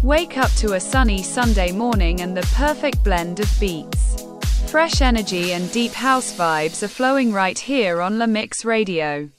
Wake up to a sunny Sunday morning and the perfect blend of beats. Fresh energy and deep house vibes are flowing right here on La Mix Radio.